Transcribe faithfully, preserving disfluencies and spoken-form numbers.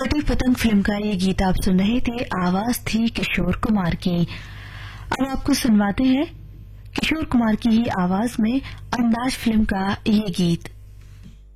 कटी पतंग फिल्म का ये गीत आप सुन रहे थे। आवाज थी किशोर कुमार की। अब आपको सुनवाते हैं किशोर कुमार की ही आवाज में अंदाज फिल्म का ये गीत।